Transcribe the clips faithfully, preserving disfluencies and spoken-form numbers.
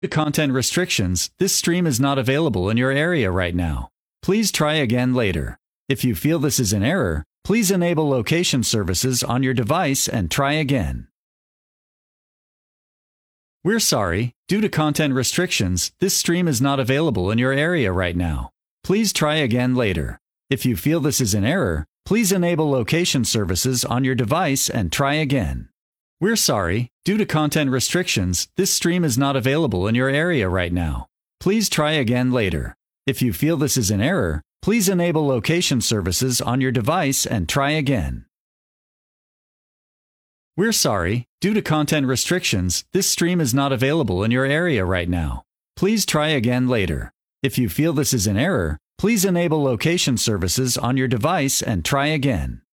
Due to content restrictions, this stream is not available in your area right now. Please try again later. If you feel this is an error, please enable location services on your device and try again. We're sorry, due to content restrictions, this stream is not available in your area right now. Please try again later. If you feel this is an error, please enable location services on your device and try again. We're sorry, due to content restrictions, this stream is not available in your area right now. Please try again later. If you feel this is an error, please enable location services on your device and try again. We're sorry, due to content restrictions, this stream is not available in your area right now. Please try again later. If you feel this is an error, please enable location services on your device and try again.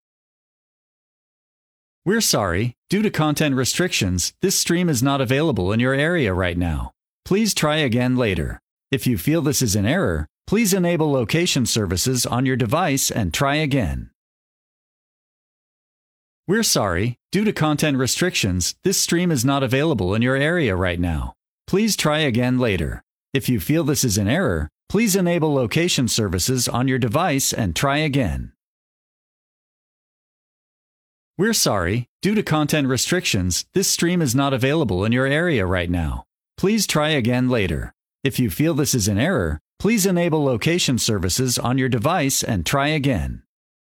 We're sorry, due to content restrictions, this stream is not available in your area right now. Please try again later. If you feel this is an error, please enable location services on your device and try again. We're sorry, due to content restrictions, this stream is not available in your area right now. Please try again later. If you feel this is an error, please enable location services on your device and try again. We're sorry, due to content restrictions, this stream is not available in your area right now. Please try again later. If you feel this is an error, please enable location services on your device and try again.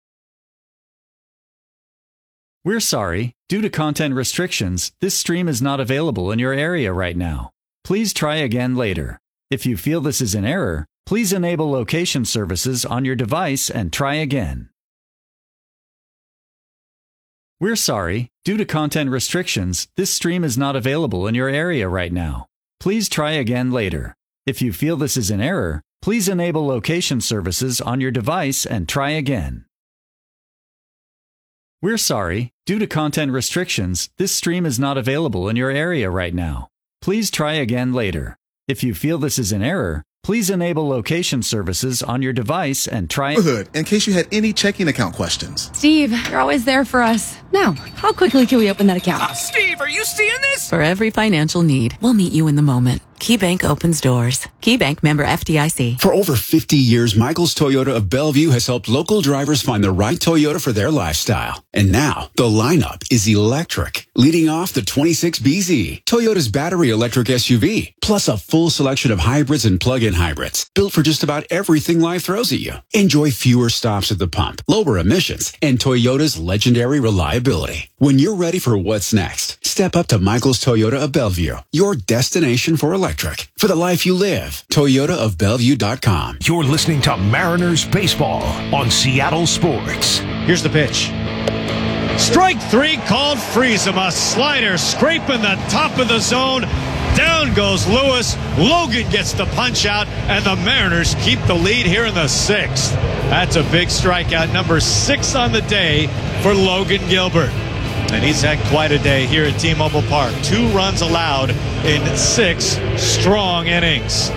We're sorry, due to content restrictions, this stream is not available in your area right now. Please try again later. If you feel this is an error, please enable location services on your device and try again. We're sorry, due to content restrictions, this stream is not available in your area right now. Please try again later. If you feel this is an error, please enable location services on your device and try again. We're sorry, due to content restrictions, this stream is not available in your area right now. Please try again later. If you feel this is an error, please enable location services on your device and try... In case you had any checking account questions. Steve, you're always there for us. Now, how quickly can we open that account? Uh, Steve, are you seeing this? For every financial need, we'll meet you in the moment. KeyBank opens doors. KeyBank, member F D I C. For over fifty years, Michael's Toyota of Bellevue has helped local drivers find the right Toyota for their lifestyle. And now, the lineup is electric. Leading off the twenty-six B Z, Toyota's battery electric S U V, plus a full selection of hybrids and plug-in hybrids, built for just about everything life throws at you. Enjoy fewer stops at the pump, lower emissions, and Toyota's legendary reliability. When you're ready for what's next, step up to Michael's Toyota of Bellevue, your destination for electric. For the life you live, Toyota of Bellevue dot com. You're listening to Mariners Baseball on Seattle Sports. Here's the pitch. Strike three called Friesema. Slider scraping the top of the zone. Down goes Lewis. Logan gets the punch out, and the Mariners keep the lead here in the sixth. That's a big strikeout, number six on the day for Logan Gilbert. And he's had quite a day here at T-Mobile Park. Two runs allowed in six strong innings.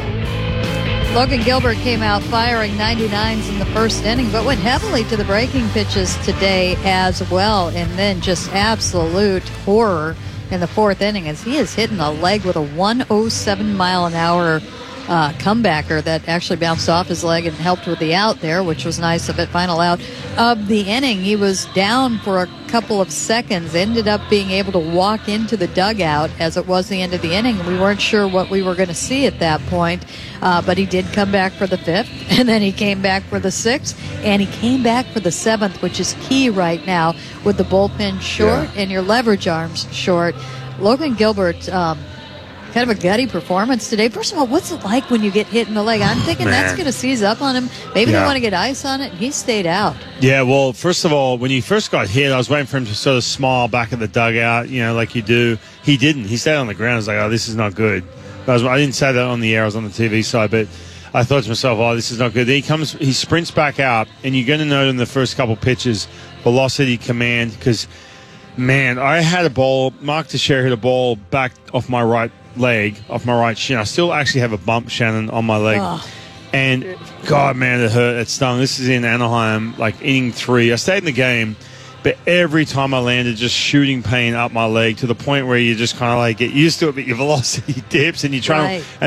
Logan Gilbert came out firing ninety-nines in the first inning, but went heavily to the breaking pitches today as well. And then just absolute horror in the fourth inning as he is hitting a leg with a one oh seven mile an hour uh, comebacker that actually bounced off his leg and helped with the out there, which was nice of it. Final out of the inning. He was down for a couple of seconds, ended up being able to walk into the dugout as it was the end of the inning. We weren't sure what we were going to see at that point, uh, but he did come back for the fifth, and then he came back for the sixth, and he came back for the seventh, which is key right now with the bullpen short yeah. and your leverage arms short. Logan Gilbert, um, kind of a gutty performance today. First of all, what's it like when you get hit in the leg? I'm thinking oh, that's going to seize up on him. Maybe yeah. they want to get ice on it, and he stayed out. Yeah, well, first of all, when he first got hit, I was waiting for him to sort of smile back at the dugout, you know, like you do. He didn't. He stayed on the ground. I was like, oh, this is not good. I, was, I didn't say that on the air. I was on the T V side, but I thought to myself, oh, this is not good. Then he comes, he sprints back out, and you're going to know in the first couple pitches, velocity, command, because, man, I had a ball, Mark Teixeira hit a ball back off my right leg, off my right shin. I still actually have a bump, Shannon, on my leg. Oh. And, God, man, it hurt. It stung. This is in Anaheim, like inning three. I stayed in the game, But every time I landed, just shooting pain up my leg to the point where you just kind of like get used to it, but your velocity dips and you try Right. to.